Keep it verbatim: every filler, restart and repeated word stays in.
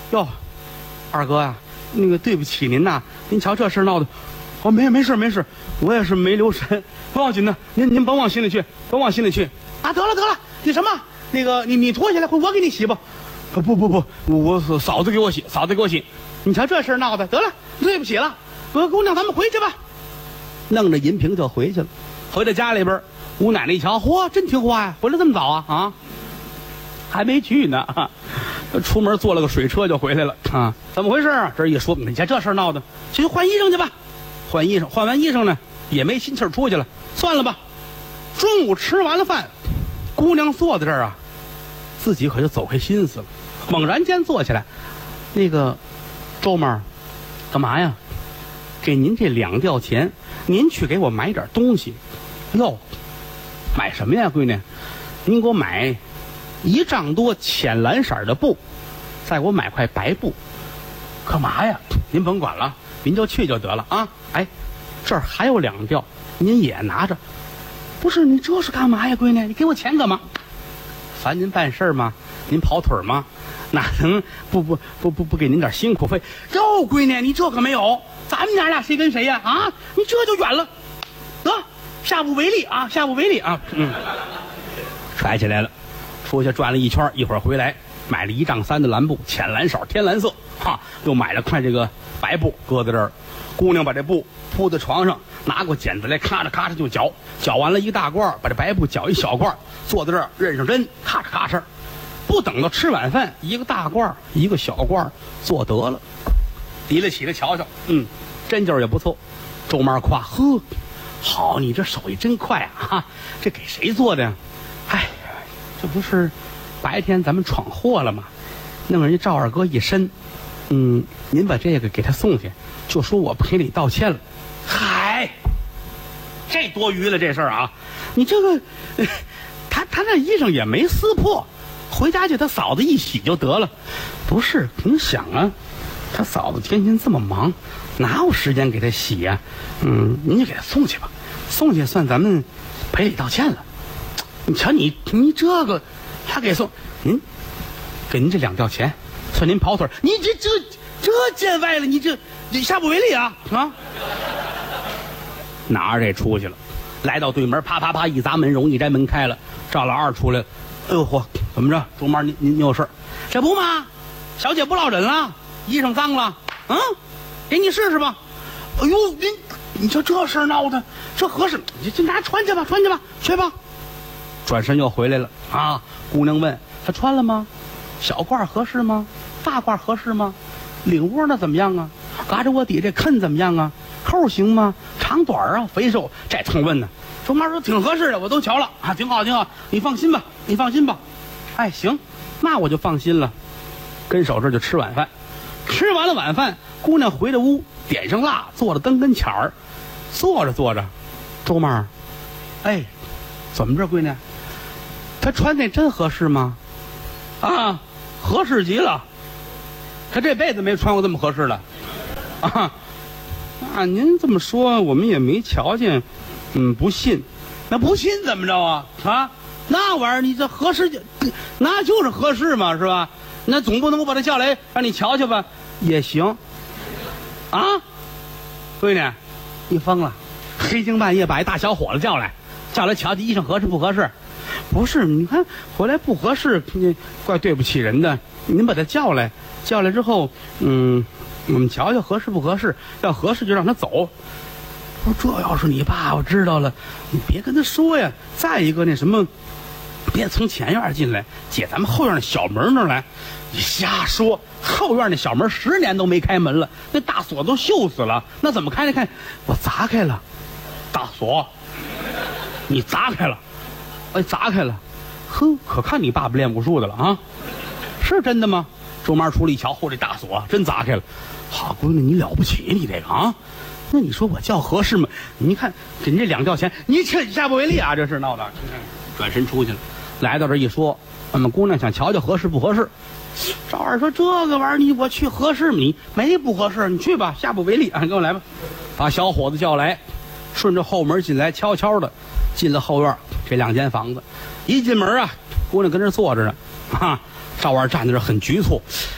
哟，二哥呀、啊，那个对不起您呐，您瞧这事闹的，哦，没没事没事，我也是没留神，不要紧的，您您甭往心里去，甭往心里去啊！得了得了，你什么？那个你你脱下来，我给你洗吧。不不不不，我我嫂子给我洗，嫂子给我洗。你瞧这事闹的，得了，对不起了，我姑娘，咱们回去吧。弄着银瓶就回去了。回到家里边，吴奶奶一瞧，嚯，真听话呀，回来这么早啊啊！还没去呢，啊、出门坐了个水车就回来了啊！怎么回事啊？这一说，你瞧这事闹的，去换衣裳去吧。换衣裳，换完衣裳呢，也没心气出去了，算了吧。中午吃完了饭，姑娘坐在这儿啊，自己可就走开心思了。猛然间坐起来，那个周妈，干嘛呀？给您这两吊钱，您去给我买点东西。哟，买什么呀，闺女？您给我买一丈多浅蓝色的布，再给我买块白布。干嘛呀？您甭管了，您就去就得了啊！哎，这儿还有两吊，您也拿着。不是，你这是干嘛呀，闺女？你给我钱干嘛？烦您办事吗？您跑腿吗？哪能不不不不不给您点辛苦费？哟，闺女，你这可没有，咱们娘俩谁跟谁呀？啊，你这就远了，得下不为例啊，下不为例啊！嗯，揣起来了，出去转了一圈，一会儿回来买了一丈三的蓝布，浅蓝色，天蓝色，哈，又买了块这个白布，搁在这儿。姑娘把这布铺在床上，拿过剪子来，咔嚓咔嚓就绞，绞完了一大罐，把这白布绞一小罐，坐在这儿认上针，咔嚓咔嚓。不等到吃晚饭，一个大罐一个小罐做得了，提了起来瞧瞧，嗯，针劲儿也不错。周妈夸，呵，好，你这手艺真快啊！哈，这给谁做的呀？哎，这不是白天咱们闯祸了吗？弄人家赵二哥一身，嗯，您把这个给他送去，就说我赔礼道歉了。嗨，这多余了这事儿啊！你这个，他他那衣裳也没撕破。回家去他嫂子一洗就得了。不是，你想啊，他嫂子天天这么忙，哪有时间给他洗呀、啊？嗯，您就给他送去吧，送去算咱们赔礼道歉了。你瞧你你这个还给送，您给您这两吊钱，算您跑腿。你这这这见外了，你这你下不为例啊啊！拿着这出去了，来到对门，啪啪啪一砸门容，一摘门开了，赵老二出来了。哎呦嚯，怎么着？周妈，您您有事？这不嘛，小姐不落枕了，衣裳脏了，嗯，给你试试吧。哎呦，您你瞧这事闹的，这合适？你就拿穿去吧，穿去吧，去吧。转身又回来了啊！姑娘问他穿了吗？小褂合适吗？大褂合适吗？领窝那怎么样啊？嘎着我底这坑怎么样啊？扣行吗？长短啊？肥瘦？这通问呢。周妈说挺合适的，我都瞧了啊，挺好挺好，你放心吧，你放心吧。哎，行，那我就放心了。跟手这就吃晚饭，吃完了晚饭，姑娘回了屋，点上蜡，坐了灯跟前儿，坐着坐着，周妈，哎，怎么着，闺女？她穿那真合适吗？啊，合适极了。她这辈子没穿过这么合适的。啊，啊，您这么说，我们也没瞧见。嗯，不信，那不信怎么着啊？啊，那玩意儿你这合适就，那就是合适嘛，是吧？那总不能我把他叫来让你瞧瞧吧？也行。啊，闺女，你疯了？黑更半夜把一大小伙子叫来，叫来瞧瞧衣裳合适不合适？不是，你看回来不合适，怪对不起人的。您把他叫来，叫来之后，嗯，我们瞧瞧合适不合适？要合适就让他走。这要是你爸爸知道了，你别跟他说呀。再一个那什么，别从前院进来，姐咱们后院那小门那儿来。你瞎说，后院那小门十年都没开门了，那大锁都锈死了，那怎么开？开我砸开了，大锁，你砸开了，哎，砸开了，呵，可看你爸爸练武术的了啊！是真的吗？周妈出来一瞧，嚯，这大锁真砸开了。好闺女，你了不起，你这个啊！那你说我叫合适吗？你看给您这两吊钱，你这下不为例啊！这是闹的。转身出去了，来到这一说，我们姑娘想瞧瞧合适不合适。赵二说：“这个玩意儿，你我去合适吗？你没不合适，你去吧，下不为例啊！跟我来吧。”把小伙子叫来，顺着后门进来，悄悄的进了后院这两间房子。一进门啊，姑娘跟这坐着呢，啊，赵二站在这很局促。